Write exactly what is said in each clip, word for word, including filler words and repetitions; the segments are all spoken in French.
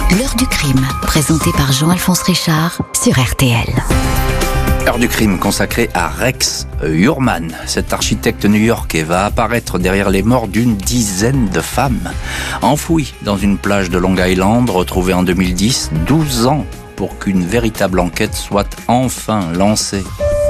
L'heure du crime, présentée par Jean-Alphonse Richard sur R T L. L'heure du crime consacrée à Rex Hurman. Cet architecte new-yorkais va apparaître derrière les morts d'une dizaine de femmes. Enfoui dans une plage de Long Island, retrouvée en deux mille dix, douze ans pour qu'une véritable enquête soit enfin lancée.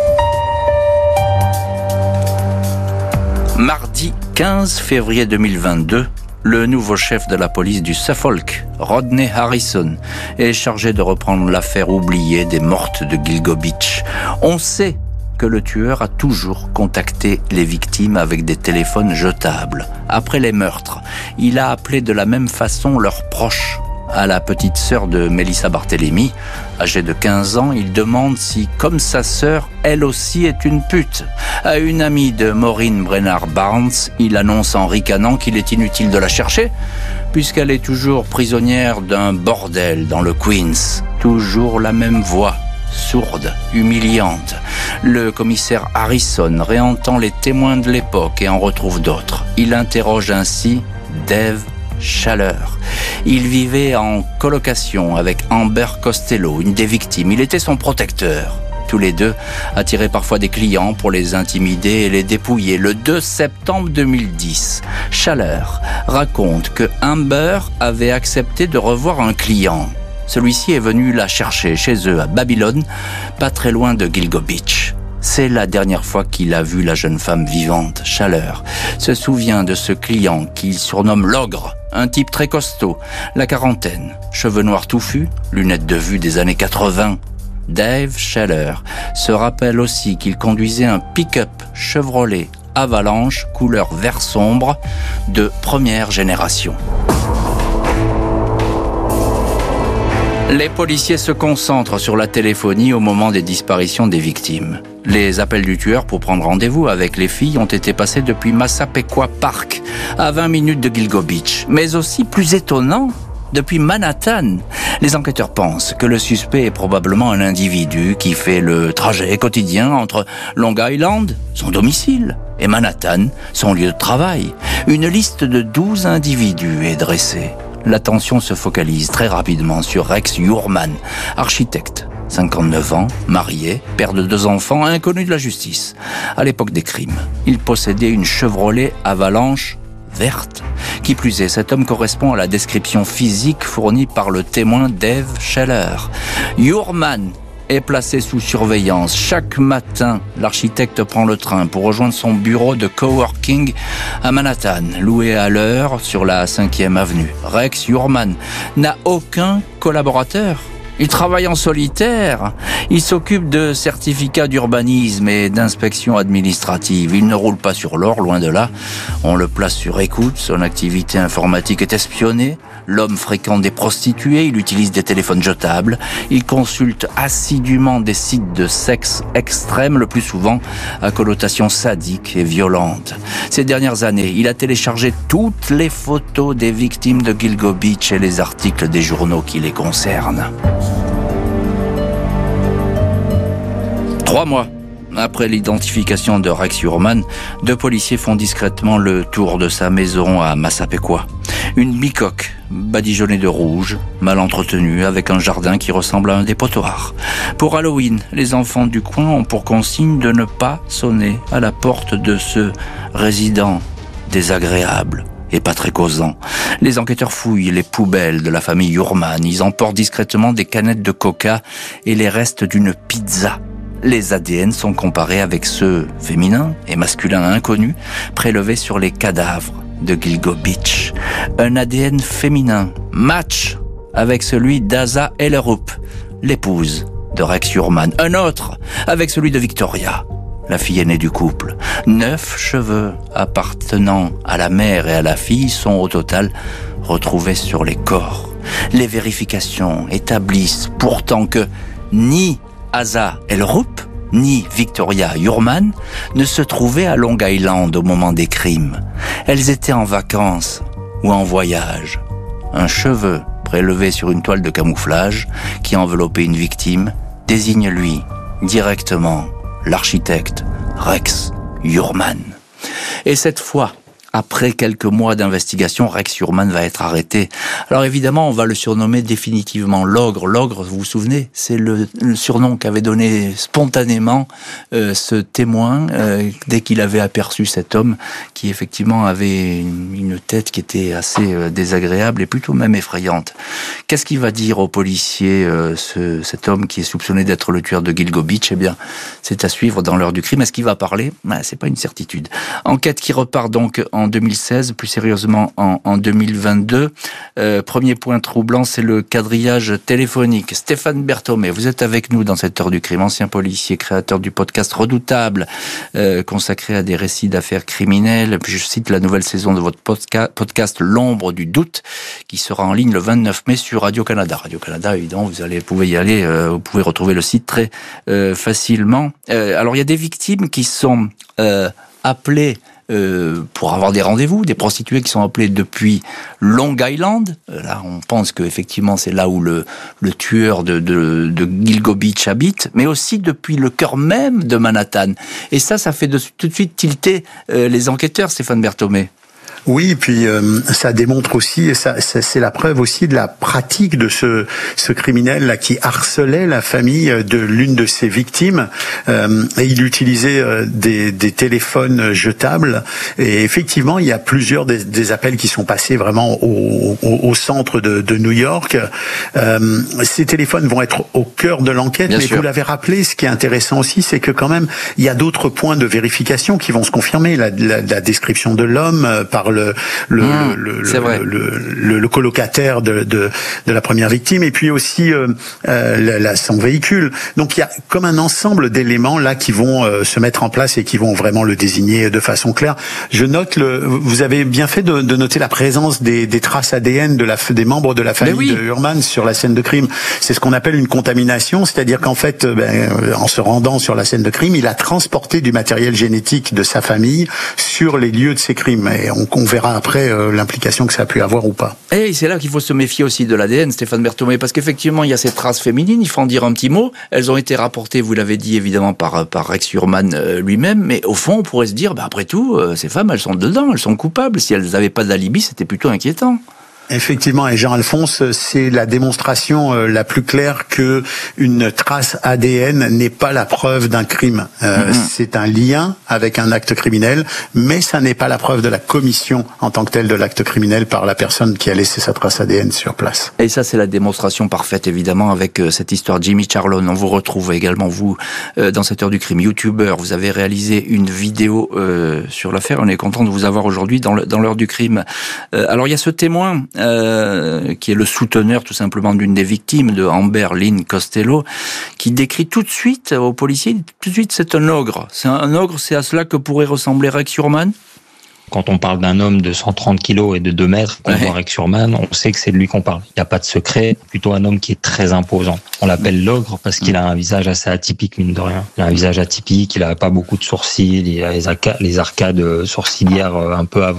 Mardi quinze février deux mille vingt-deux, le nouveau chef de la police du Suffolk, Rodney Harrison, est chargé de reprendre l'affaire oubliée des mortes de Gilgo Beach. On sait que le tueur a toujours contacté les victimes avec des téléphones jetables. Après les meurtres, il a appelé de la même façon leurs proches. À la petite sœur de Melissa Barthélémy, âgée de quinze ans, il demande si, comme sa sœur, elle aussi est une pute. À une amie de Maureen Brennard Barnes, il annonce en ricanant qu'il est inutile de la chercher, puisqu'elle est toujours prisonnière d'un bordel dans le Queens. Toujours la même voix, sourde, humiliante. Le commissaire Harrison réentend les témoins de l'époque et en retrouve d'autres. Il interroge ainsi Dave Chaleur. Il vivait en colocation avec Amber Costello, une des victimes. Il était son protecteur. Tous les deux attiraient parfois des clients pour les intimider et les dépouiller. Le deux septembre deux mille dix, Chaleur raconte que Amber avait accepté de revoir un client. Celui-ci est venu la chercher chez eux à Babylone, pas très loin de Gilgo Beach. C'est la dernière fois qu'il a vu la jeune femme vivante. Chaleur se souvient de ce client qu'il surnomme l'ogre, un type très costaud, la quarantaine, cheveux noirs touffus, lunettes de vue des années quatre-vingts. Dave Chaleur se rappelle aussi qu'il conduisait un pick-up Chevrolet Avalanche couleur vert sombre de première génération. Les policiers se concentrent sur la téléphonie au moment des disparitions des victimes. Les appels du tueur pour prendre rendez-vous avec les filles ont été passés depuis Massapequa Park, à vingt minutes de Gilgo Beach. Mais aussi, plus étonnant, depuis Manhattan. Les enquêteurs pensent que le suspect est probablement un individu qui fait le trajet quotidien entre Long Island, son domicile, et Manhattan, son lieu de travail. Une liste de douze individus est dressée. L'attention se focalise très rapidement sur Rex Hurman, architecte, cinquante-neuf ans, marié, père de deux enfants, inconnu de la justice. À l'époque des crimes, il possédait une Chevrolet Avalanche verte. Qui plus est, cet homme correspond à la description physique fournie par le témoin Dave Chaleur. Hurman est placé sous surveillance. Chaque matin, l'architecte prend le train pour rejoindre son bureau de coworking à Manhattan, loué à l'heure sur la cinquième avenue. Rex Hurman n'a aucun collaborateur. Il travaille en solitaire. Il s'occupe de certificats d'urbanisme et d'inspection administrative. Il ne roule pas sur l'or, loin de là. On le place sur écoute. Son activité informatique est espionnée. L'homme fréquente des prostituées. Il utilise des téléphones jetables. Il consulte assidûment des sites de sexe extrême, le plus souvent à connotation sadique et violente. Ces dernières années, il a téléchargé toutes les photos des victimes de Gilgo Beach et les articles des journaux qui les concernent. Trois mois après l'identification de Rex Hurman, deux policiers font discrètement le tour de sa maison à Massapequa. Une bicoque badigeonnée de rouge, mal entretenue, avec un jardin qui ressemble à un dépotoir. Pour Halloween, les enfants du coin ont pour consigne de ne pas sonner à la porte de ce résident désagréable et pas très causant. Les enquêteurs fouillent les poubelles de la famille Hurman. Ils emportent discrètement des canettes de coca et les restes d'une pizza. Les A D N sont comparés avec ceux féminins et masculins inconnus prélevés sur les cadavres de Gilgo Beach. Un A D N féminin match avec celui d'Asa Ellerup, l'épouse de Rex Hurman. Un autre avec celui de Victoria, la fille aînée du couple. Neuf cheveux appartenant à la mère et à la fille sont au total retrouvés sur les corps. Les vérifications établissent pourtant que ni Asa Ellerup ni Victoria Hurman ne se trouvaient à Long Island au moment des crimes. Elles étaient en vacances ou en voyage. Un cheveu prélevé sur une toile de camouflage qui enveloppait une victime désigne lui directement l'architecte Rex Hurman. Et cette fois, Après quelques mois d'investigation, Rex Hurman va être arrêté. Alors évidemment, on va le surnommer définitivement l'ogre. L'ogre, vous vous souvenez, c'est le, le surnom qu'avait donné spontanément euh, ce témoin euh, dès qu'il avait aperçu cet homme qui effectivement avait une, une tête qui était assez euh, désagréable et plutôt même effrayante. Qu'est-ce qu'il va dire aux policiers, euh, ce, cet homme qui est soupçonné d'être le tueur de Gilgo Beach? Eh bien, c'est à suivre dans l'heure du crime. Est-ce qu'il va parler? Ben, c'est pas une certitude. Enquête qui repart donc en deux mille seize, plus sérieusement en, en deux mille vingt-deux. Euh, premier point troublant, c'est le quadrillage téléphonique. Stéphane Berthomé, vous êtes avec nous dans cette heure du crime, ancien policier, créateur du podcast Redoutable, euh, consacré à des récits d'affaires criminelles. Puis je cite la nouvelle saison de votre podca- podcast L'ombre du doute, qui sera en ligne le vingt-neuf mai sur Radio-Canada. Radio-Canada, évidemment, vous allez, pouvez y aller, euh, vous pouvez retrouver le site très euh, facilement. Euh, alors, il y a des victimes qui sont euh, appelées Euh, pour avoir des rendez-vous, des prostituées qui sont appelées depuis Long Island. Euh, là, on pense que effectivement c'est là où le, le tueur de, de, de Gilgo Beach habite, mais aussi depuis le cœur même de Manhattan. Et ça, ça fait de, tout de suite tilter euh, les enquêteurs, Stéphane Berthomé. Oui, puis euh, ça démontre aussi, et ça, ça, c'est la preuve aussi de la pratique de ce, ce criminel là qui harcelait la famille de l'une de ses victimes. Euh, et il utilisait euh, des, des téléphones jetables. Et effectivement, il y a plusieurs des, des appels qui sont passés vraiment au, au, au centre de, de New York. Euh, ces téléphones vont être au cœur de l'enquête, Bien mais sûr. Vous l'avez rappelé, ce qui est intéressant aussi, c'est que quand même, il y a d'autres points de vérification qui vont se confirmer. La, la, la description de l'homme euh, par le le, mmh, le, le, le, le, le colocataire de, de, de la première victime, et puis aussi euh, euh, la, la, son véhicule. Donc il y a comme un ensemble d'éléments là qui vont euh, se mettre en place et qui vont vraiment le désigner de façon claire. Je note le, vous avez bien fait de, de noter la présence des, des traces A D N de la, des membres de la famille oui. de Hurman sur la scène de crime. C'est ce qu'on appelle une contamination, c'est-à-dire qu'en fait, ben, en se rendant sur la scène de crime, il a transporté du matériel génétique de sa famille sur les lieux de ces crimes. Et on, on verra après euh, l'implication que ça a pu avoir ou pas. Et c'est là qu'il faut se méfier aussi de l'A D N, Stéphane Berthomé, parce qu'effectivement, il y a ces traces féminines, il faut en dire un petit mot. Elles ont été rapportées, vous l'avez dit, évidemment, par, par Rex Hurman euh, lui-même, mais au fond, on pourrait se dire, bah, après tout, euh, ces femmes, elles sont dedans, elles sont coupables. Si elles n'avaient pas d'alibi, c'était plutôt inquiétant. Effectivement, et Jean-Alphonse, c'est la démonstration euh, la plus claire que une trace A D N n'est pas la preuve d'un crime. Euh, mm-hmm. C'est un lien avec un acte criminel, mais ça n'est pas la preuve de la commission en tant que telle de l'acte criminel par la personne qui a laissé sa trace A D N sur place. Et ça, c'est la démonstration parfaite, évidemment, avec euh, cette histoire Jimmy Charlon. On vous retrouve également, vous, euh, dans cette heure du crime, youtubeur. Vous avez réalisé une vidéo euh, sur l'affaire. On est content de vous avoir aujourd'hui dans, le, dans l'heure du crime. Euh, alors, il y a ce témoin Euh, qui est le souteneur tout simplement d'une des victimes de Amber Lynn Costello, qui décrit tout de suite aux policiers, tout de suite c'est un ogre. C'est un, un ogre, c'est à cela que pourrait ressembler Rex Hurman. Quand on parle d'un homme de cent trente kilos et de deux mètres, qu'on voit Rex Hurman, on sait que c'est de lui qu'on parle. Il n'y a pas de secret, plutôt un homme qui est très imposant. On l'appelle l'ogre parce qu'il a un visage assez atypique, mine de rien. Il a un visage atypique, il n'a pas beaucoup de sourcils, il a les arcades sourcilières un peu avant.